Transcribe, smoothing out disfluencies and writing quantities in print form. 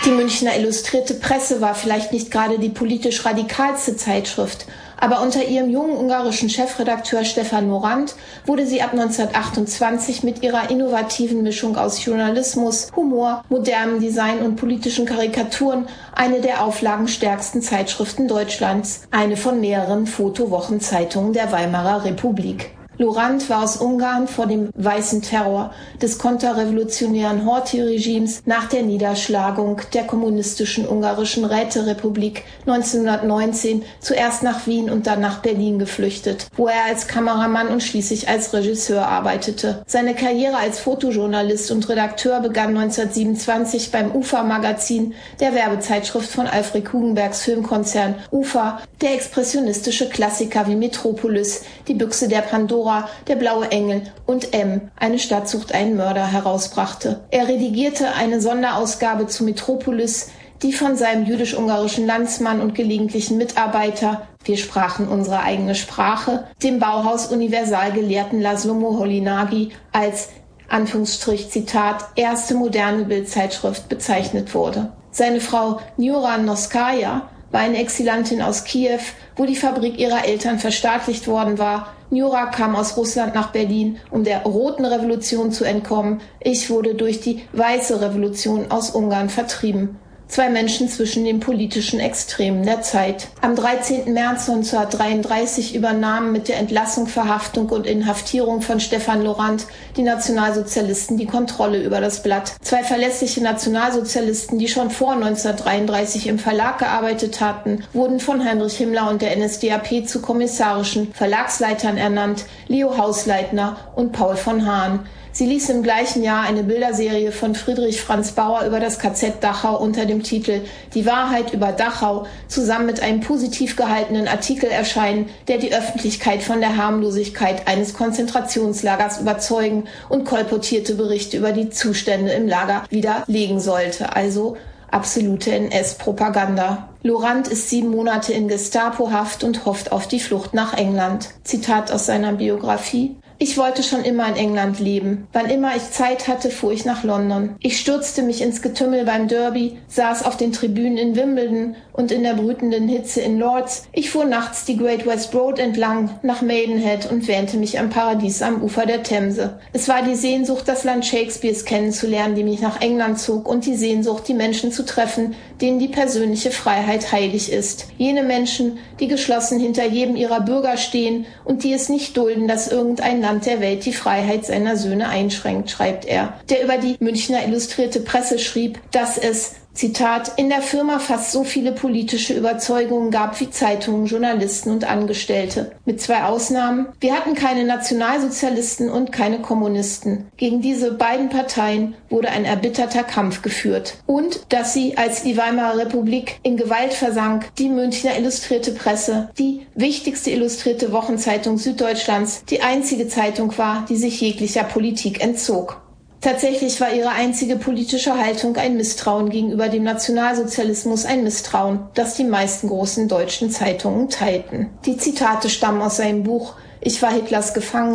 Die Münchner Illustrierte Presse war vielleicht nicht gerade die politisch radikalste Zeitschrift, aber unter ihrem jungen ungarischen Chefredakteur Stefan Morant wurde sie ab 1928 mit ihrer innovativen Mischung aus Journalismus, Humor, modernem Design und politischen Karikaturen eine der auflagenstärksten Zeitschriften Deutschlands, eine von mehreren Foto-Wochenzeitungen der Weimarer Republik. Lorant war aus Ungarn vor dem weißen Terror des konterrevolutionären Horthy-Regimes nach der Niederschlagung der kommunistischen ungarischen Räterepublik 1919 zuerst nach Wien und dann nach Berlin geflüchtet, wo er als Kameramann und schließlich als Regisseur arbeitete. Seine Karriere als Fotojournalist und Redakteur begann 1927 beim UFA-Magazin, der Werbezeitschrift von Alfred Hugenbergs Filmkonzern UFA, der expressionistische Klassiker wie Metropolis, Die Büchse der Pandora, Der blaue Engel und M, eine Stadt sucht einen Mörder herausbrachte. Er redigierte eine Sonderausgabe zu Metropolis, die von seinem jüdisch-ungarischen Landsmann und gelegentlichen Mitarbeiter, wir sprachen unsere eigene Sprache, dem Bauhaus-Universalgelehrten Laszlo Moholy-Nagy als Zitat, erste moderne Bildzeitschrift bezeichnet wurde. Seine Frau Njura Noskaja war eine Exilantin aus Kiew, wo die Fabrik ihrer Eltern verstaatlicht worden war. Njura kam aus Russland nach Berlin, um der Roten Revolution zu entkommen. Ich wurde durch die Weiße Revolution aus Ungarn vertrieben. Zwei Menschen zwischen den politischen Extremen der Zeit. Am 13. März 1933 übernahmen mit der Entlassung, Verhaftung und Inhaftierung von Stefan Lorant die Nationalsozialisten die Kontrolle über das Blatt. Zwei verlässliche Nationalsozialisten, die schon vor 1933 im Verlag gearbeitet hatten, wurden von Heinrich Himmler und der NSDAP zu kommissarischen Verlagsleitern ernannt, Leo Hausleitner und Paul von Hahn. Sie ließ im gleichen Jahr eine Bilderserie von Friedrich Franz Bauer über das KZ Dachau unter dem Titel Die Wahrheit über Dachau zusammen mit einem positiv gehaltenen Artikel erscheinen, der die Öffentlichkeit von der Harmlosigkeit eines Konzentrationslagers überzeugen und kolportierte Berichte über die Zustände im Lager widerlegen sollte, also absolute NS-Propaganda. Lorant ist 7 Monate in Gestapo-Haft und hofft auf die Flucht nach England. Zitat aus seiner Biografie: Ich wollte schon immer in England leben. Wann immer ich Zeit hatte, fuhr ich nach London. Ich stürzte mich ins Getümmel beim Derby, saß auf den Tribünen in Wimbledon und in der brütenden Hitze in Lords. Ich fuhr nachts die Great West Road entlang nach Maidenhead und wähnte mich am Paradies am Ufer der Themse. Es war die Sehnsucht, das Land Shakespeares kennenzulernen, die mich nach England zog, und die Sehnsucht, die Menschen zu treffen, denen die persönliche Freiheit heilig ist. Jene Menschen, die geschlossen hinter jedem ihrer Bürger stehen und die es nicht dulden, dass irgendein Land der Welt die Freiheit seiner Söhne einschränkt, schreibt er, der über die Münchner Illustrierte Presse schrieb, dass es, Zitat, in der Firma fast so viele politische Überzeugungen gab wie Zeitungen, Journalisten und Angestellte. Mit 2 Ausnahmen. Wir hatten keine Nationalsozialisten und keine Kommunisten. Gegen diese beiden Parteien wurde ein erbitterter Kampf geführt. Und dass sie, als die Weimarer Republik in Gewalt versank, die Münchner Illustrierte Presse, die wichtigste illustrierte Wochenzeitung Süddeutschlands, die einzige Zeitung war, die sich jeglicher Politik entzog. Tatsächlich war ihre einzige politische Haltung ein Misstrauen gegenüber dem Nationalsozialismus, ein Misstrauen, das die meisten großen deutschen Zeitungen teilten. Die Zitate stammen aus seinem Buch Ich war Hitlers Gefangene